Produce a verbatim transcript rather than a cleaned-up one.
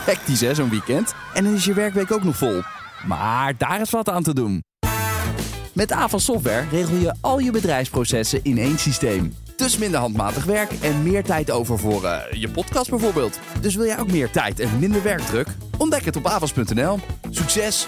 Hectisch hè, zo'n weekend. En dan is je werkweek ook nog vol. Maar daar is wat aan te doen. Met Avas Software regel je al je bedrijfsprocessen in één systeem. Dus minder handmatig werk en meer tijd over voor uh, je podcast bijvoorbeeld. Dus wil jij ook meer tijd en minder werkdruk? Ontdek het op avas punt n l. Succes!